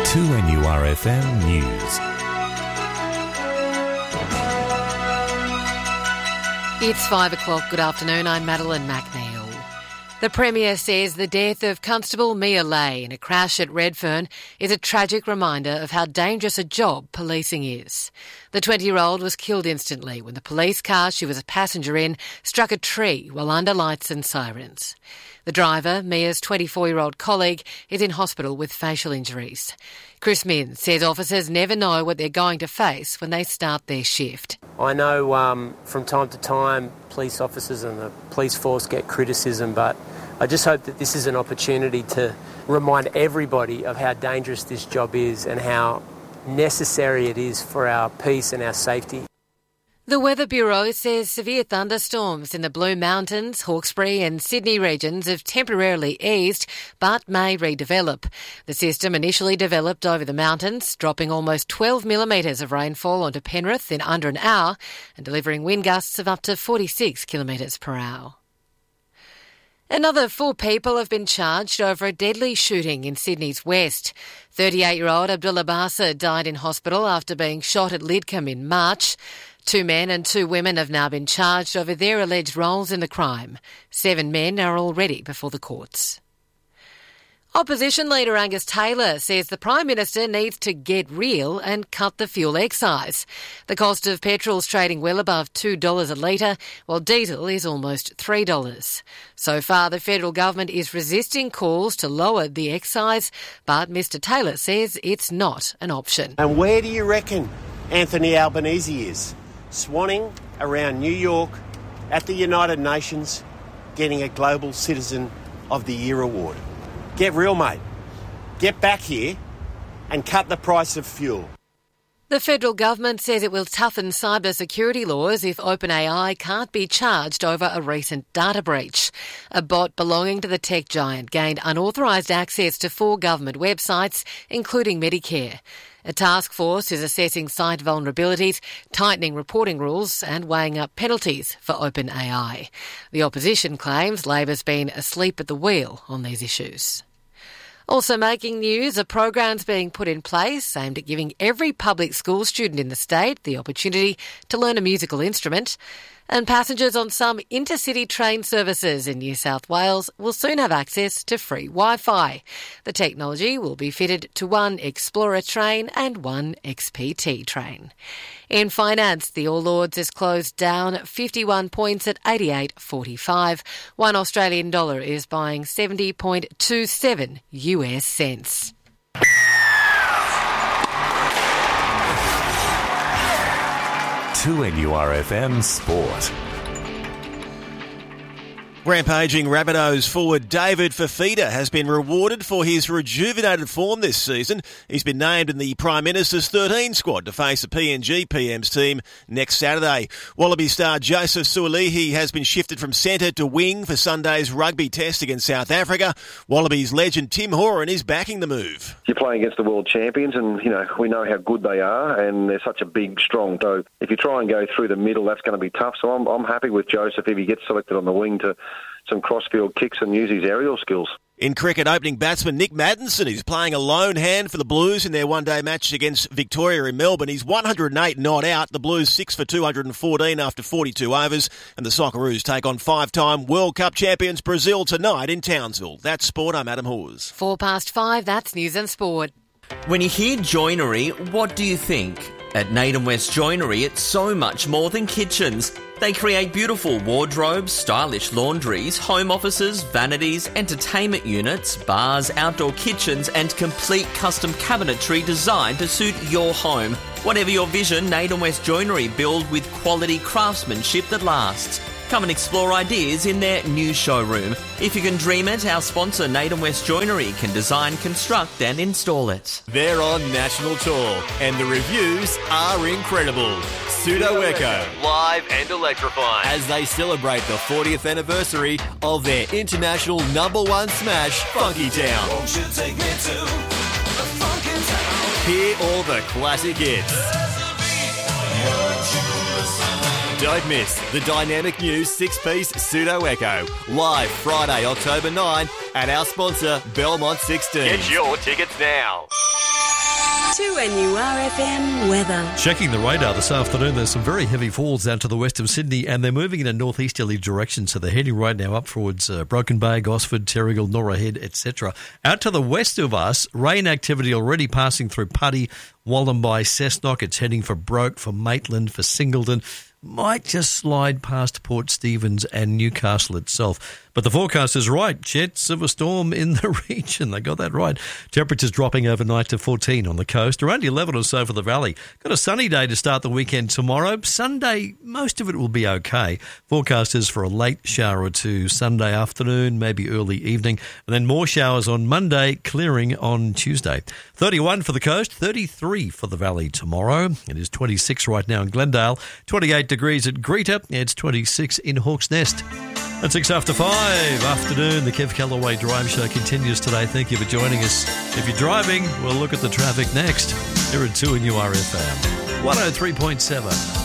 2NURFM News. It's 5 o'clock. Good afternoon. I'm Madeline McNeil. The Premier says the death of Constable Mia Lay in a crash at Redfern is a tragic reminder of how dangerous a job policing is. The 20-year-old was killed instantly when the police car she was a passenger in struck a tree while under lights and sirens. The driver, Mia's 24-year-old colleague, is in hospital with facial injuries. Chris Minns says officers never know what they're going to face when they start their shift. I know from time to time police officers and the police force get criticism, but I just hope that this is an opportunity to remind everybody of how dangerous this job is and how necessary it is for our peace and our safety. The Weather Bureau says severe thunderstorms in the Blue Mountains, Hawkesbury and Sydney regions have temporarily eased but may redevelop. The system initially developed over the mountains, dropping almost 12 millimetres of rainfall onto Penrith in under an hour and delivering wind gusts of up to 46 kilometres per hour. Another 4 people have been charged over a deadly shooting in Sydney's west. 38-year-old Abdullah Bassa died in hospital after being shot at Lidcombe in March. 2 men and 2 women have now been charged over their alleged roles in the crime. 7 men are already before the courts. Opposition leader Angus Taylor says the Prime Minister needs to get real and cut the fuel excise. The cost of petrol's trading well above $2 a litre, while diesel is almost $3. So far, the federal government is resisting calls to lower the excise, but Mr Taylor says it's not an option. And where do you reckon Anthony Albanese is? Swanning around New York at the United Nations, getting a Global Citizen of the Year award. Get real, mate. Get back here and cut the price of fuel. The federal government says it will toughen cybersecurity laws if OpenAI can't be charged over a recent data breach. A bot belonging to the tech giant gained unauthorised access to 4 government websites, including Medicare. A task force is assessing site vulnerabilities, tightening reporting rules and weighing up penalties for OpenAI. The opposition claims Labor's been asleep at the wheel on these issues. Also making news, a program's being put in place aimed at giving every public school student in the state the opportunity to learn a musical instrument. And passengers on some intercity train services in New South Wales will soon have access to free Wi-Fi. The technology will be fitted to 1 Explorer train and 1 XPT train. In finance, the All Ords has closed down 51 points at 88.45. 1 Australian dollar is buying 70.27 US cents. To NURFM Sport. Rampaging Rabbitohs forward David Fifita has been rewarded for his rejuvenated form this season. He's been named in the Prime Minister's 13 squad to face the PNG PM's team next Saturday. Wallaby star Joseph Sualihi has been shifted from centre to wing for Sunday's rugby test against South Africa. Wallabies legend Tim Horan is backing the move. You're playing against the world champions and, we know how good they are and they're such a big, strong. So if you try and go through the middle, that's going to be tough. So I'm happy with Joseph if he gets selected on the wing to some crossfield kicks and use his aerial skills. In cricket, opening batsman Nick Maddinson is playing a lone hand for the Blues in their one-day match against Victoria in Melbourne. He's 108 not out. The Blues 6 for 214 after 42 overs. And the Socceroos take on 5-time World Cup champions Brazil tonight in Townsville. That's Sport. I'm Adam Hawes. 5:04, that's News and Sport. When you hear joinery, what do you think? At Naden West Joinery, it's so much more than kitchens. They create beautiful wardrobes, stylish laundries, home offices, vanities, entertainment units, bars, outdoor kitchens, and complete custom cabinetry designed to suit your home. Whatever your vision, Naden West Joinery build with quality craftsmanship that lasts. Come and explore ideas in their new showroom. If you can dream it, our sponsor Naden West Joinery can design, construct and install it. They're on national tour and the reviews are incredible. Pseudo Echo, live and electrifying, as they celebrate the 40th anniversary of their international #1 smash, Funky Town. Won't you take me to the Funky Town? Hear all the classic hits. Don't miss the dynamic new 6-piece Pseudo Echo, live Friday, October 9 at our sponsor Belmont 16. Get your tickets now. 2NURFM weather. Checking the radar this afternoon, there's some very heavy falls out to the west of Sydney, and they're moving in a northeasterly direction, so they're heading right now up towards Broken Bay, Gosford, Terrigal, Norah Head, etc. Out to the west of us, rain activity already passing through Putty, Wallumbye, Cessnock. It's heading for Broke, for Maitland, for Singleton. Might just slide past Port Stephens and Newcastle itself. But the forecast is right. Jets of a storm in the region. They got that right. Temperatures dropping overnight to 14 on the coast, around 11 or so for the valley. Got a sunny day to start the weekend tomorrow. Sunday, most of it will be okay. Forecast is for a late shower or two Sunday afternoon, maybe early evening, and then more showers on Monday, clearing on Tuesday. 31 for the coast, 33 for the valley tomorrow. It is 26 right now in Glendale, 28 degrees at Greeter. It's 26 in Hawk's Nest. At 6 after 5 afternoon, the Kev Callaway Drive Show continues today. Thank you for joining us. If you're driving, we'll look at the traffic next. Here at 2NURFM 103.7.